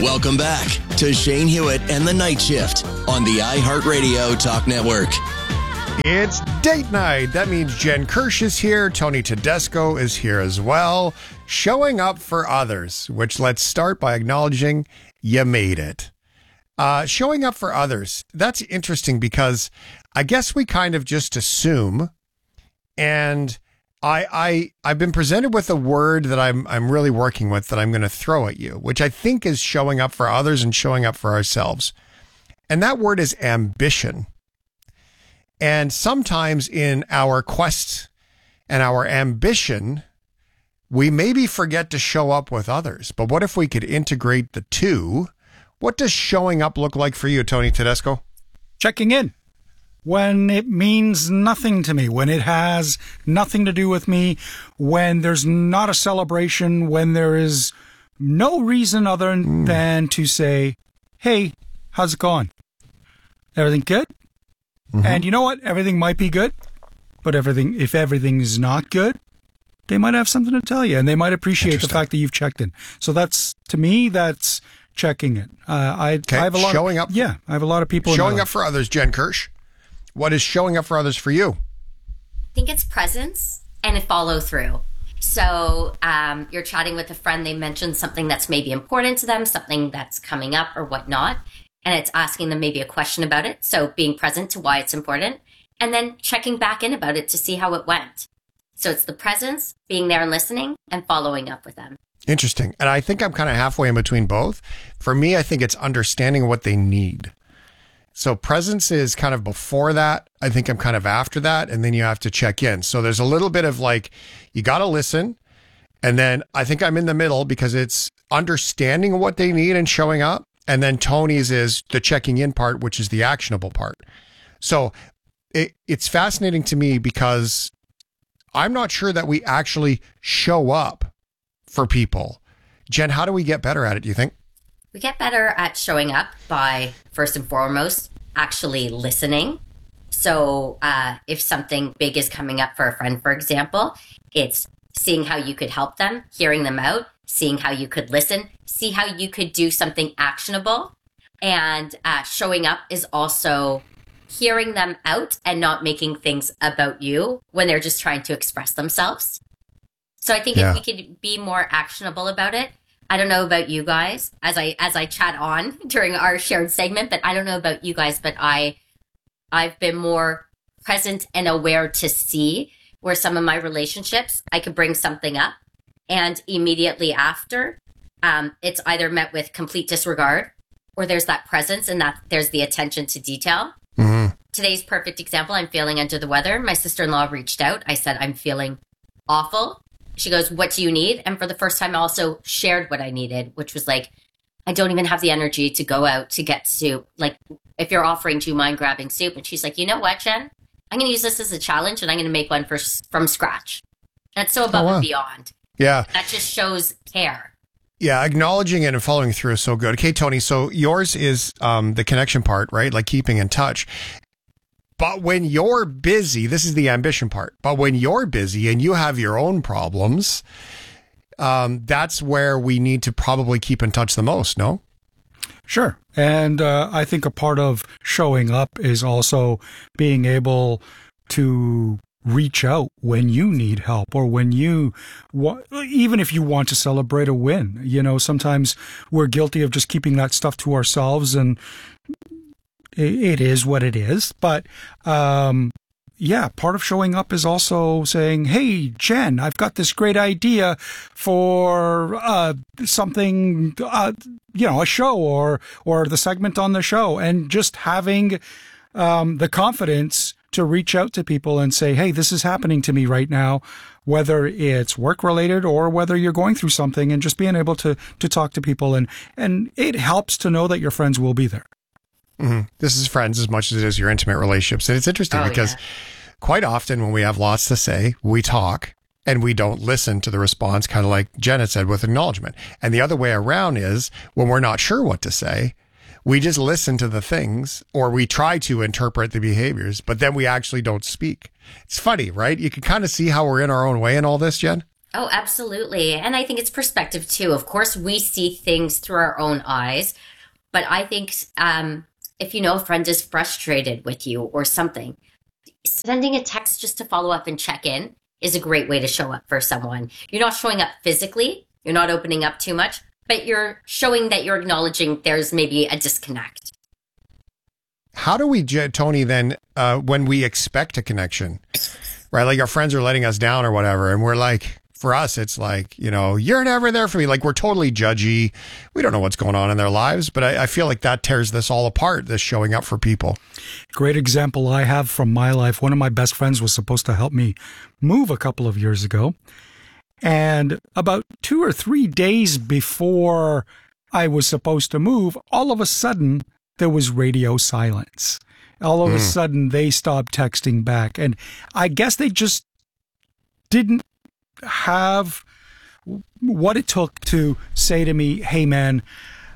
Welcome back to Shane Hewitt and the Night Shift on the iHeartRadio Talk Network. It's date night. That means Jen Kirsch is here. Tony Tedesco is here as well. Showing up for others, which let's start by acknowledging you made it. Showing up for others. That's interesting because I guess we kind of just assume, and I've been presented with a word that I'm really working with that I'm going to throw at you, which I think is showing up for others and showing up for ourselves. And that word is ambition. And sometimes in our quest and our ambition, we maybe forget to show up with others. But what if we could integrate the two? What does showing up look like for you, Tony Tedesco? Checking in when it means nothing to me, when it has nothing to do with me, when there's not a celebration, when there is no reason other than to say, hey, how's it going? Everything good? Mm-hmm. And you know what? Everything might be good, but if everything is not good, they might have something to tell you, and they might appreciate the fact that you've checked in. So that's, to me, that's checking in. I have a lot showing up. Yeah, I have a lot of people showing up for others. Jen Kirsch, what is showing up for others for you? I think it's presence and a follow through. So you're chatting with a friend, they mentioned something that's maybe important to them, something that's coming up or whatnot, and it's asking them maybe a question about it. So being present to why it's important, and then checking back in about it to see how it went. So it's the presence, being there and listening, and following up with them. Interesting. And I think I'm kind of halfway in between both. For me, I think it's understanding what they need. So presence is kind of before that. I think I'm kind of after that. And then you have to check in. So there's a little bit of like, you got to listen. And then I think I'm in the middle because it's understanding what they need and showing up. And then Tony's is the checking in part, which is the actionable part. So it's fascinating to me because I'm not sure that we actually show up for people. Jen, how do we get better at it, do you think? We get better at showing up by, first and foremost, actually listening. So if something big is coming up for a friend, for example, it's seeing how you could help them, hearing them out, seeing how you could listen, see how you could do something actionable. And showing up is also hearing them out and not making things about you when they're just trying to express themselves. So I think if we could be more actionable about it, I don't know about you guys as I chat on during our shared segment, but I don't know about you guys, but I've been more present and aware to see where some of my relationships, I could bring something up and immediately after, it's either met with complete disregard or there's that presence and that there's the attention to detail. Mm-hmm. Today's perfect example, I'm feeling under the weather. My sister-in-law reached out. I said, I'm feeling awful. She goes, what do you need? And for the first time, I also shared what I needed, which was like, I don't even have the energy to go out to get soup. Like, if you're offering, do you mind grabbing soup? And she's like, you know what, Jen? I'm going to use this as a challenge and I'm going to make one from scratch. That's so above and beyond. Yeah. That just shows care. Yeah, acknowledging it and following through is so good. Okay, Tony, so yours is the connection part, right? Like keeping in touch. But when you're busy, this is the ambition part. But when you're busy and you have your own problems, that's where we need to probably keep in touch the most, no? Sure. And I think a part of showing up is also being able to reach out when you need help or when you even if you want to celebrate a win. You know, sometimes we're guilty of just keeping that stuff to ourselves, and it is what it is. But part of showing up is also saying, hey, Jen, I've got this great idea for something, a show or the segment on the show, and just having the confidence to reach out to people and say, hey, this is happening to me right now, whether it's work related or whether you're going through something, and just being able to talk to people. And it helps to know that your friends will be there. Mm-hmm. This is friends as much as it is your intimate relationships. And it's interesting because quite often when we have lots to say, we talk and we don't listen to the response, kind of like Jenna said, with acknowledgement. And the other way around is when we're not sure what to say, we just listen to the things, or we try to interpret the behaviors, but then we actually don't speak. It's funny, right? You can kind of see how we're in our own way in all this, Jen. Oh, absolutely. And I think it's perspective too. Of course, we see things through our own eyes, but I think if you know a friend is frustrated with you or something, sending a text just to follow up and check in is a great way to show up for someone. You're not showing up physically, you're not opening up too much, but you're showing that you're acknowledging there's maybe a disconnect. How do we, Tony, then, when we expect a connection, right? Like our friends are letting us down or whatever, and we're like, for us, it's like, you're never there for me. Like we're totally judgy. We don't know what's going on in their lives, but I feel like that tears this all apart, this showing up for people. Great example I have from my life. One of my best friends was supposed to help me move a couple of years ago. And about 2 or 3 days before I was supposed to move, all of a sudden there was radio silence. All of a sudden they stopped texting back. And I guess they just didn't have what it took to say to me, hey man,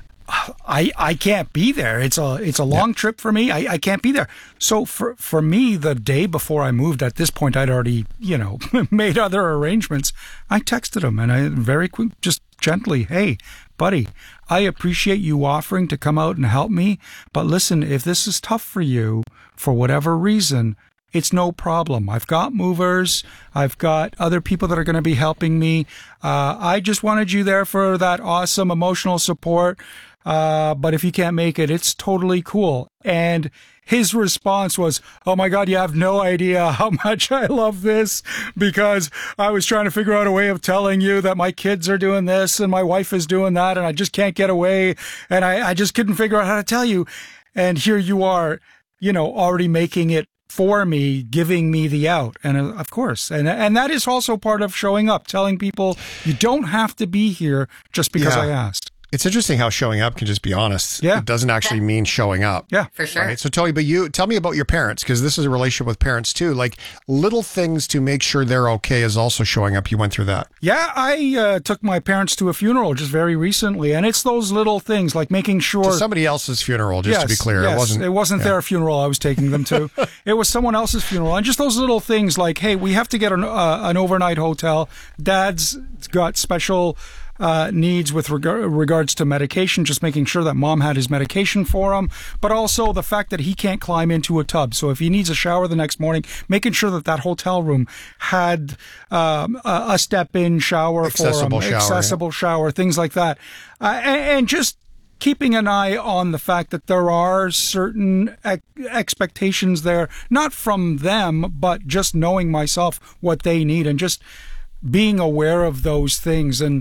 I can't be there. It's a long trip for me. I can't be there. So for me, the day before I moved, at this point, I'd already, made other arrangements. I texted him and I very quick, just gently, hey, buddy, I appreciate you offering to come out and help me. But listen, if this is tough for you for whatever reason, it's no problem. I've got movers. I've got other people that are going to be helping me. I just wanted you there for that awesome emotional support. But if you can't make it, it's totally cool. And his response was, oh my God, you have no idea how much I love this, because I was trying to figure out a way of telling you that my kids are doing this and my wife is doing that and I just can't get away. And I just couldn't figure out how to tell you. And here you are, already making it for me, giving me the out. And of course, and that is also part of showing up, telling people you don't have to be here just because I asked. It's interesting how showing up can just be honest. Yeah. It doesn't actually mean showing up. Yeah. For sure. Right? So Tony, but you tell me about your parents, because this is a relationship with parents too. Like little things to make sure they're okay is also showing up. You went through that. Yeah, I took my parents to a funeral just very recently, and it's those little things like making sure... To somebody else's funeral, just to be clear. Yes, it wasn't their funeral I was taking them to. It was someone else's funeral. And just those little things like, hey, we have to get an overnight hotel. Dad's got special... needs with regards to medication, just making sure that mom had his medication for him, but also the fact that he can't climb into a tub. So if he needs a shower the next morning, making sure that hotel room had a step-in shower accessible for him, accessible shower, things like that. And just keeping an eye on the fact that there are certain expectations there, not from them, but just knowing myself what they need and just being aware of those things. And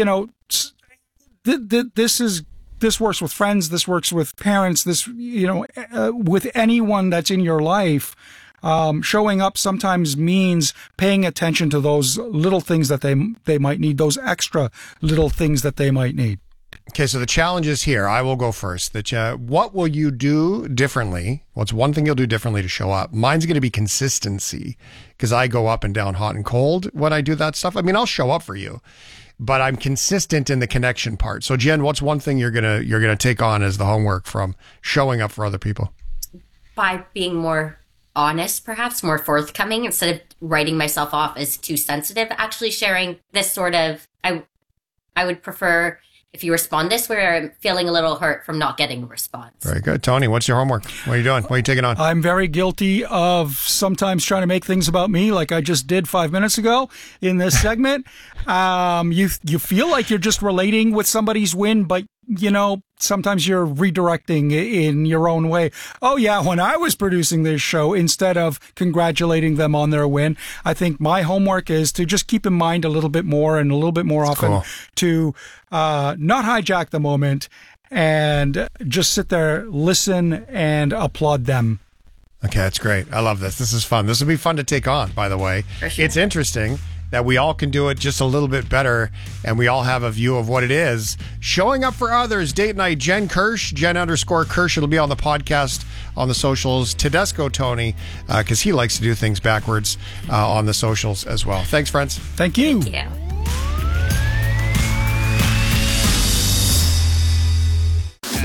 this works with friends, this works with parents, this, with anyone that's in your life. Showing up sometimes means paying attention to those little things that they might need, those extra little things that they might need. Okay, so the challenge is here. I will go first. What will you do differently? What's one thing you'll do differently to show up? Mine's going to be consistency, because I go up and down, hot and cold when I do that stuff. I mean, I'll show up for you, but I'm consistent in the connection part. So Jen, what's one thing you're gonna take on as the homework from showing up for other people? By being more honest, perhaps more forthcoming, instead of writing myself off as too sensitive, actually sharing this sort of, I would prefer if you respond this where I'm feeling a little hurt from not getting a response. Very good. Tony, what's your homework? What are you doing? What are you taking on? I'm very guilty of sometimes trying to make things about me, like I just did 5 minutes ago in this segment. You feel like you're just relating with somebody's win, but sometimes you're redirecting in your own way. Oh yeah, when I was producing this show, instead of congratulating them on their win, I think my homework is to just keep in mind a little bit more and a little bit more often to not hijack the moment and just sit there, listen, and applaud them. Okay, that's great. I love this. This is fun. This will be fun to take on, by the way. For sure. It's interesting that we all can do it just a little bit better, and we all have a view of what it is. Showing up for others, date night, Jen Kirsch, Jen_Kirsch. It'll be on the podcast, on the socials. Tedesco Tony, because he likes to do things backwards on the socials as well. Thanks, friends. Thank you. Thank you. Have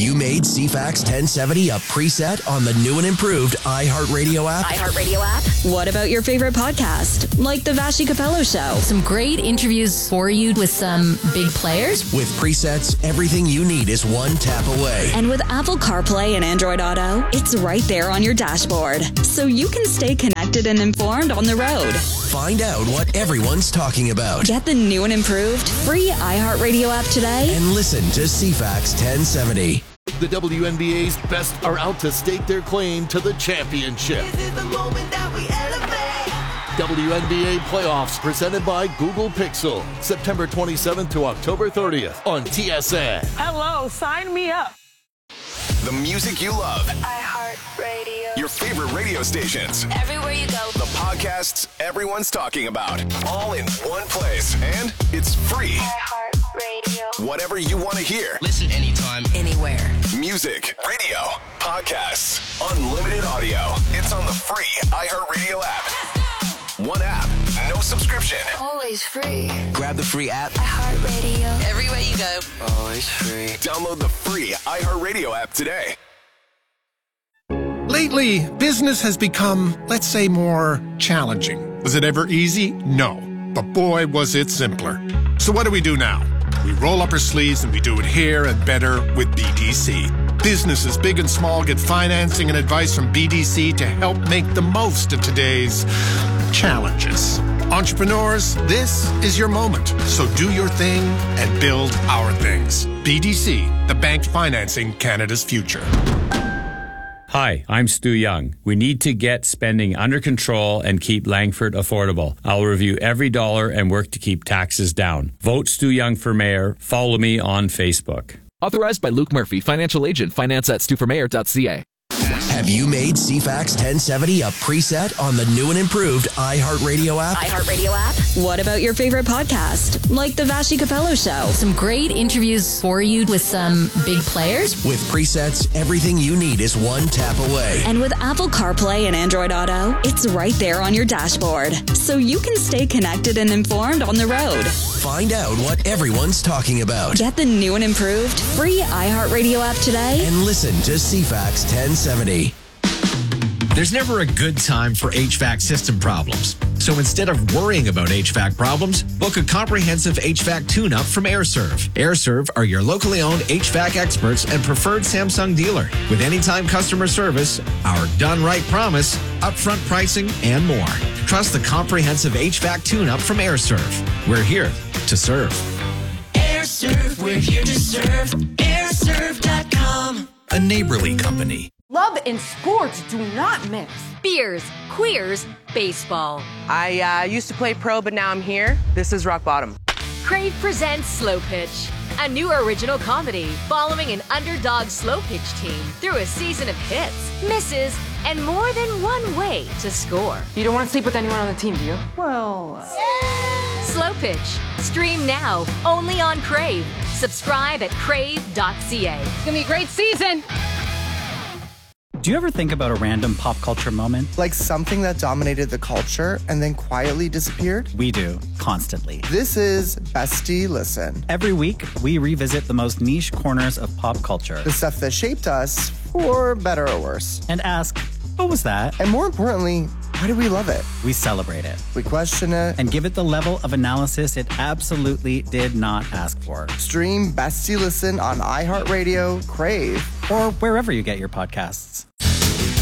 Have you made CFAX 1070 a preset on the new and improved iHeartRadio app? iHeartRadio app? What about your favorite podcast, like The Vashi Capello Show? Some great interviews for you with some big players. With presets, everything you need is one tap away. And with Apple CarPlay and Android Auto, it's right there on your dashboard, so you can stay connected and informed on the road. Find out what everyone's talking about. Get the new and improved free iHeartRadio app today. And listen to CFAX 1070. The WNBA's best are out to stake their claim to the championship. This is the moment that we elevate. WNBA playoffs presented by Google Pixel. September 27th to October 30th on TSN. Hello, sign me up. The music you love. iHeartRadio. Your favorite radio stations. Everywhere you go. The podcasts everyone's talking about. All in one place. And it's free. iHeartRadio. Whatever you want to hear. Listen anytime, Anywhere. Music, radio, podcasts, unlimited audio. It's on the free iHeartRadio app. One app, no subscription. Always free. grab the free app. iHeartRadio. Everywhere you go. Always free. Download the free iHeartRadio app today. Lately, business has become, let's say, more challenging. Was it ever easy? No. But boy, was it simpler. So what do we do now? We roll up our sleeves and we do it here and better with BDC. Businesses big and small get financing and advice from BDC to help make the most of today's challenges. Entrepreneurs, this is your moment. So do your thing and build our things. BDC, the bank financing Canada's future. Hi, I'm Stu Young. We need to get spending under control and keep Langford affordable. I'll review every dollar and work to keep taxes down. Vote Stu Young for mayor. Follow me on Facebook. Authorized by Luke Murphy, financial agent, finance@stuformayor.ca. Have you made CFAX 1070 a preset on the new and improved iHeartRadio app? iHeartRadio app? What about your favorite podcast, like The Vashi Capello Show? Some great interviews for you with some big players. With presets, everything you need is one tap away. And with Apple CarPlay and Android Auto, it's right there on your dashboard, so you can stay connected and informed on the road. Find out what everyone's talking about. Get the new and improved free iHeartRadio app today. And listen to CFAX 1070. There's never a good time for HVAC system problems. So instead of worrying about HVAC problems, book a comprehensive HVAC tune-up from AirServe. AirServe are your locally owned HVAC experts and preferred Samsung dealer. With anytime customer service, our done right promise, upfront pricing, and more. Trust the comprehensive HVAC tune-up from AirServe. We're here to serve. AirServe, we're here to serve. AirServe.com. A neighborly company. Love and sports do not mix. Beers, queers, baseball. I used to play pro, but now I'm here. This is rock bottom. Crave presents Slow Pitch, a new original comedy following an underdog slow pitch team through a season of hits, misses, and more than one way to score. You don't want to sleep with anyone on the team, do you? Well, Slow Pitch. Stream now, only on Crave. Subscribe at crave.ca. it's gonna be a great season. Do you ever think about a random pop culture moment? Like something that dominated the culture and then quietly disappeared? We do, constantly. This is Bestie Listen. Every week, we revisit the most niche corners of pop culture. The stuff that shaped us, for better or worse. And ask, what was that? And more importantly, why do we love it? We celebrate it. We question it. And give it the level of analysis it absolutely did not ask for. Stream Bestie Listen on iHeartRadio, Crave, or wherever you get your podcasts.